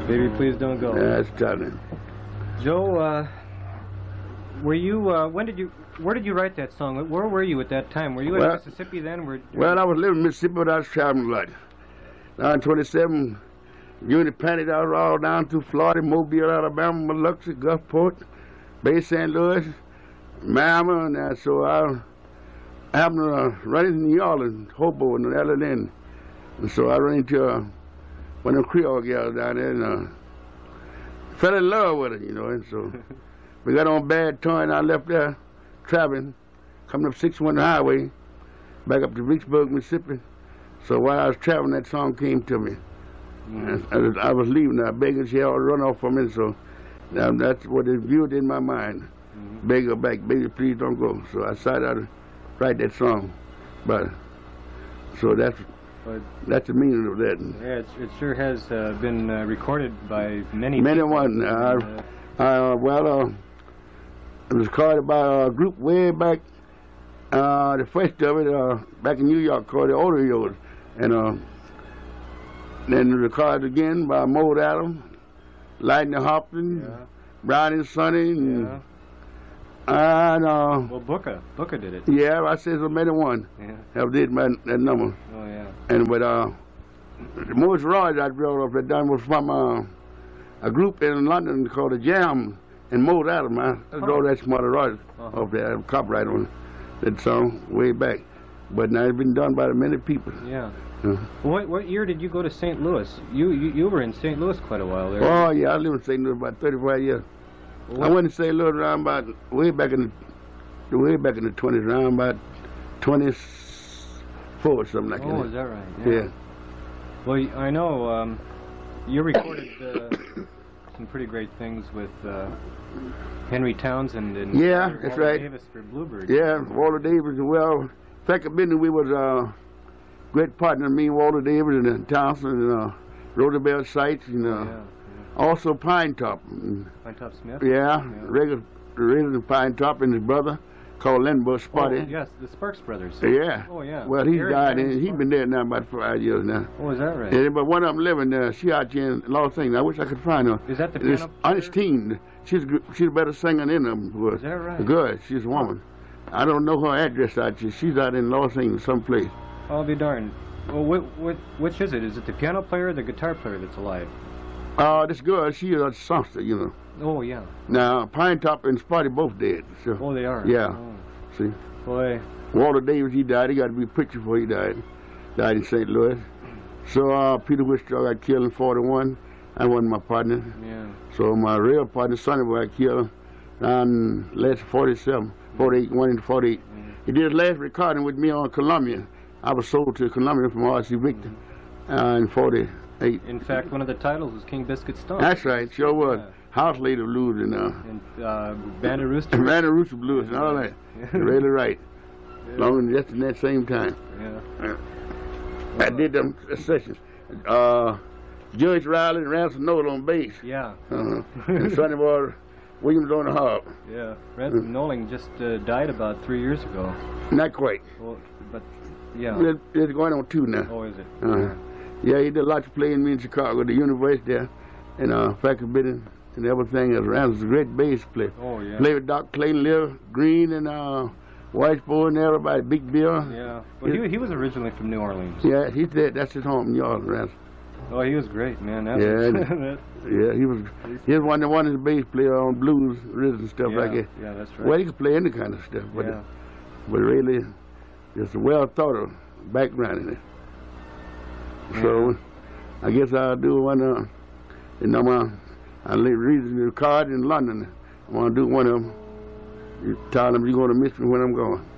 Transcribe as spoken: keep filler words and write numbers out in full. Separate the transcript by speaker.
Speaker 1: Baby, please don't go.
Speaker 2: That's telling.
Speaker 1: Joe, uh, were you, uh, when did you, where did you write that song? Where were you at that time? Were you in
Speaker 2: well,
Speaker 1: Mississippi then? Were,
Speaker 2: well, I was living in Mississippi, but I was traveling a lot. nine twenty-seven, Unity Panic, I was all down through Florida, Mobile, Alabama, Biloxi, Gulfport, Bay Saint Louis, Miami, and that. So I happened to uh, run into New Orleans, Hobo, and L L N. And so I ran into uh, one of them Creole gals down there and uh, fell in love with her, you know. And so we got on bad terms. I left there traveling, coming up sixty-one highway, back up to Vicksburg, Mississippi. So while I was traveling, that song came to me. Mm. And I was leaving, I begged her, she had to run off from me. So now that's what it viewed in my mind. Mm-hmm. Beg her back, baby, please don't go. So I decided I'd write that song. But so that's But that's the meaning of that.
Speaker 1: Yeah, it, it sure has uh, been uh, recorded by many.
Speaker 2: Many
Speaker 1: people.
Speaker 2: one. Uh, uh, well, uh, it was recorded by a group way back. Uh, the first of it uh, back in New York called the Oreos, and uh, then recorded again by Maud Adams, Lightning Hopkins, yeah. Brownie Sonny, and,
Speaker 1: yeah.
Speaker 2: and uh,
Speaker 1: well, Booker, Booker did it.
Speaker 2: Yeah, I said so many one.
Speaker 1: Yeah,
Speaker 2: have did my, that number.
Speaker 1: Oh yeah.
Speaker 2: And but uh, the most royalties I wrote off that done was from uh, a group in London called the Jam, and Maud Adams. I wrote that smart royalties uh-huh. off there, copyright on that song way back. But now it's been done by many people.
Speaker 1: Yeah.
Speaker 2: Uh,
Speaker 1: what what year did you go to Saint Louis? You, you you were in Saint Louis quite a while there.
Speaker 2: Oh yeah, I lived in Saint Louis about thirty-five years. What? I went to Saint Louis around about way back in the way back in the twenties, around about twenty-four or something like that.
Speaker 1: Oh, is that right? Yeah.
Speaker 2: yeah.
Speaker 1: Well, I know um, you recorded uh, some pretty great things with uh, Henry Townsend and
Speaker 2: yeah,
Speaker 1: Walter
Speaker 2: that's right.
Speaker 1: Davis for Bluebird.
Speaker 2: Yeah, Walter Davis. Well, in fact, I've been we was uh, great partner, me, Walter Davis, and uh, Townsend, and uh, Roosevelt Sites, and uh,
Speaker 1: oh, yeah, yeah.
Speaker 2: also Pine Top.
Speaker 1: Pine Top Smith.
Speaker 2: Yeah,
Speaker 1: yeah.
Speaker 2: regular, regular Pine Top and his brother called Lindbergh Spotty.
Speaker 1: Oh, yes, the Sparks brothers.
Speaker 2: Yeah.
Speaker 1: Oh yeah.
Speaker 2: Well, he's
Speaker 1: Eric
Speaker 2: died.
Speaker 1: Eric
Speaker 2: He's been dead now about five years now.
Speaker 1: Oh, is that right?
Speaker 2: Yeah, but one of them living there. She out here in Los Angeles. I wish I could find her.
Speaker 1: Is that the
Speaker 2: It's
Speaker 1: piano
Speaker 2: Ernestine. She's she's a better singer than them.
Speaker 1: Is that right?
Speaker 2: Good. She's a woman. I don't know her address out here. She's out in Los Angeles someplace.
Speaker 1: I'll be darned. Well, what, what, which is it? Is it the piano player or the guitar player that's alive?
Speaker 2: Uh, this girl, she is a songster, you know.
Speaker 1: Oh, yeah.
Speaker 2: Now, Pine Top and Spotty both dead. So.
Speaker 1: Oh, they are?
Speaker 2: Yeah.
Speaker 1: Oh.
Speaker 2: See?
Speaker 1: Boy.
Speaker 2: Walter Davis, he died. He got to be a picture before he died. Died in Saint Louis. So, uh, Peter Wistraw got killed in forty-one. I wasn't my partner.
Speaker 1: Yeah.
Speaker 2: So, my real partner, Sonny Boy, got killed around last forty-seven, forty-eight, one in forty-eight. Mm. He did his last recording with me on Columbia. I was sold to Columbia from R C Victor uh, in forty-eight.
Speaker 1: In fact, one of the titles was King Biscuit Stone.
Speaker 2: That's right, sure was.
Speaker 1: Yeah.
Speaker 2: House Lady Blues and uh,
Speaker 1: and uh, Band of Rooster.
Speaker 2: Band of Rooster Blues and all that. You're really right.
Speaker 1: Yeah.
Speaker 2: Long as just in that same time.
Speaker 1: Yeah.
Speaker 2: Uh, I did them sessions. Uh, Judge Riley and Ransom Noel on bass.
Speaker 1: Yeah.
Speaker 2: Uh-huh. And Sonny Boy Williams on the harp.
Speaker 1: Yeah. Ransom uh, Nolan just uh, died about three years ago.
Speaker 2: Not quite.
Speaker 1: Well, but yeah.
Speaker 2: It's, it's going on two now.
Speaker 1: Oh, is it?
Speaker 2: Uh-huh. Yeah, he did a lot of playing me in Chicago, the university there, and uh, faculty and everything else. Ransom's a great bass player.
Speaker 1: Oh, yeah.
Speaker 2: Played with Doc Clayton, Lil Green, and uh, Whitesboro and everybody, Big Bill.
Speaker 1: Yeah. Well, he, he was originally from New Orleans.
Speaker 2: Yeah, he's dead. That's his home in New Orleans, Ransom.
Speaker 1: Oh, he was great, man. That's
Speaker 2: yeah,
Speaker 1: that,
Speaker 2: yeah, he was. He was one of the one of the bass player on blues, rhythms and stuff
Speaker 1: yeah,
Speaker 2: like that.
Speaker 1: Yeah, that's right.
Speaker 2: Well, he could play any kind of stuff, but
Speaker 1: yeah.
Speaker 2: it, but really, it's a well thought of background in it. Yeah. So, I guess I'll do one. Uh, you know, my I read the card in London. I want to do one of them. You tell them you're going to miss me when I'm gone.